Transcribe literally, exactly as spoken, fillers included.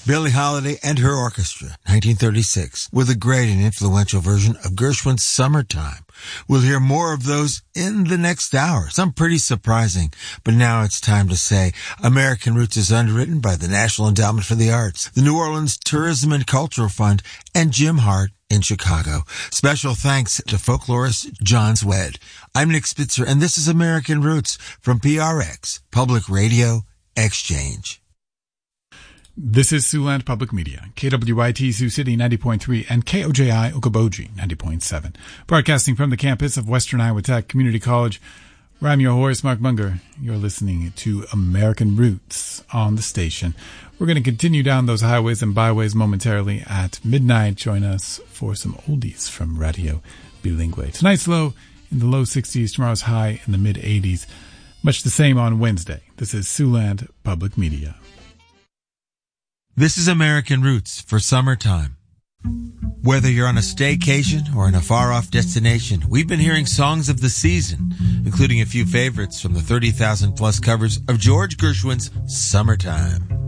Billie Holiday and her orchestra, nineteen thirty-six, with a great and influential version of Gershwin's Summertime. We'll hear more of those in the next hour, some pretty surprising. But now it's time to say American Roots is underwritten by the National Endowment for the Arts, the New Orleans Tourism and Cultural Fund, and Jim Hart in Chicago. Special thanks to folklorist John Swed. I'm Nick Spitzer, and this is American Roots from P R X, Public Radio Exchange. This is Siouxland Public Media, K W I T Sioux City ninety point three and K O J I Okoboji ninety point seven, broadcasting from the campus of Western Iowa Tech Community College, where I'm your host, Mark Munger. You're listening to American Roots on the station. We're going to continue down those highways and byways momentarily at midnight. Join us for some oldies from Radio Bilingue. Tonight's low in the low sixties, tomorrow's high in the mid eighties. Much the same on Wednesday. This is Siouxland Public Media. This is American Roots for summertime. Whether you're on a staycation or in a far-off destination, we've been hearing songs of the season, including a few favorites from the thirty thousand plus covers of George Gershwin's Summertime.